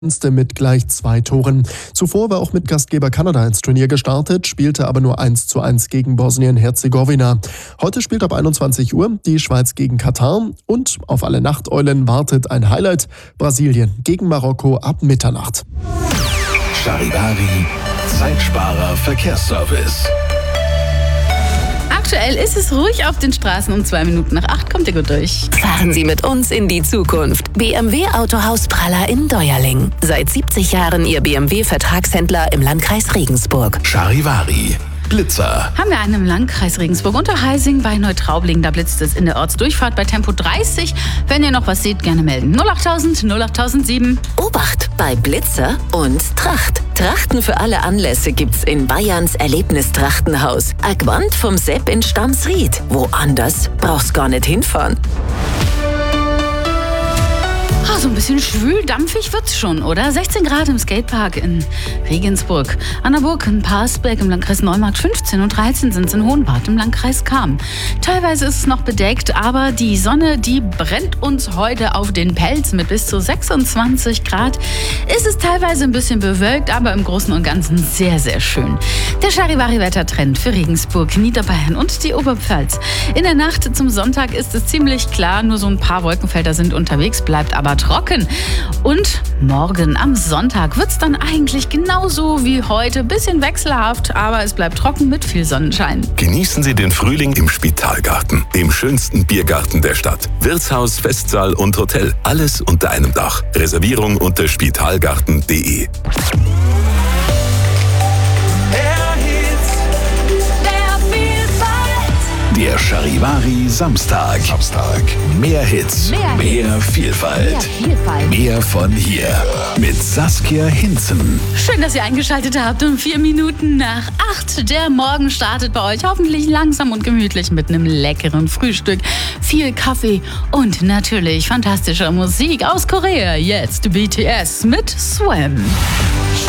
mit gleich 2 Toren. Zuvor war auch mit Gastgeber Kanada ins Turnier gestartet, spielte aber nur 1:1 gegen Bosnien-Herzegowina. Heute spielt ab 21 Uhr die Schweiz gegen Katar und auf alle Nachteulen wartet ein Highlight: Brasilien gegen Marokko ab Mitternacht. Charivari, Zeitsparer Verkehrsservice. Aktuell ist es ruhig auf den Straßen. Um 7:02 kommt ihr gut durch. Fahren Sie mit uns in die Zukunft. BMW Autohaus Praller in Deuerling. Seit 70 Jahren Ihr BMW-Vertragshändler im Landkreis Regensburg. Charivari, Blitzer. Haben wir einen im Landkreis Regensburg unter Heising bei Neutraublingen. Da blitzt es in der Ortsdurchfahrt bei Tempo 30. Wenn ihr noch was seht, gerne melden. 08000 08007. Obacht bei Blitzer und Tracht. Trachten für alle Anlässe gibt's in Bayerns Erlebnistrachtenhaus. Agwand vom Sepp in Stamsried. Woanders brauchst gar nicht hinfahren. So ein bisschen schwül, dampfig wird's schon, oder? 16 Grad im Skatepark in Regensburg. An der Burg in Parsberg im Landkreis Neumarkt, 15 und 13 sind es in Hohenbad im Landkreis Cham. Teilweise ist es noch bedeckt, aber die Sonne, die brennt uns heute auf den Pelz mit bis zu 26 Grad. Es ist teilweise ein bisschen bewölkt, aber im Großen und Ganzen sehr, sehr schön. Der Charivari-Wettertrend für Regensburg, Niederbayern und die Oberpfalz. In der Nacht zum Sonntag ist es ziemlich klar, nur so ein paar Wolkenfelder sind unterwegs, bleibt aber trocken. Und morgen am Sonntag wird es dann eigentlich genauso wie heute. Bisschen wechselhaft, aber es bleibt trocken mit viel Sonnenschein. Genießen Sie den Frühling im Spitalgarten, dem schönsten Biergarten der Stadt. Wirtshaus, Festsaal und Hotel, alles unter einem Dach. Reservierung unter spitalgarten.de. Der Charivari Samstag. Mehr Hits, mehr Vielfalt. Mehr von hier. Mit Saskia Hinzen. Schön, dass ihr eingeschaltet habt. Um 7:04. Der Morgen startet bei euch hoffentlich langsam und gemütlich mit einem leckeren Frühstück, viel Kaffee und natürlich fantastischer Musik aus Korea. Jetzt BTS mit Swim.